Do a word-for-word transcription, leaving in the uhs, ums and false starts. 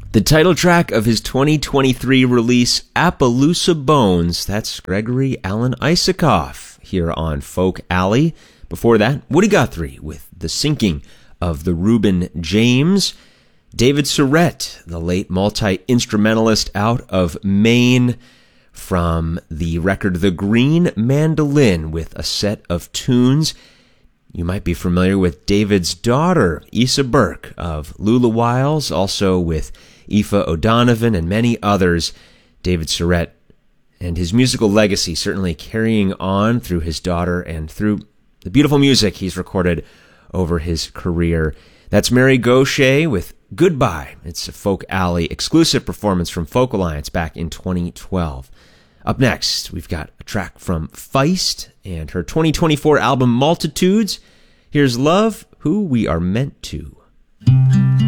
The title track of his twenty twenty-three release, Appaloosa Bones, that's Gregory Alan Isakov here on Folk Alley. Before that, Woody Guthrie with The Sinking of the Reuben James. David Surrett, the late multi-instrumentalist out of Maine, from the record The Green Mandolin with a set of tunes. You might be familiar with David's daughter, Issa Burke of Lula Wiles, also with Aoife O'Donovan and many others. David Surrett and his musical legacy certainly carrying on through his daughter and through the beautiful music he's recorded over his career. That's Mary Gauthier with Goodbye. It's a Folk Alley exclusive performance from Folk Alliance back in twenty twelve. Up next, we've got a track from Feist and her twenty twenty-four album Multitudes. Here's Love, Who We Are Meant To.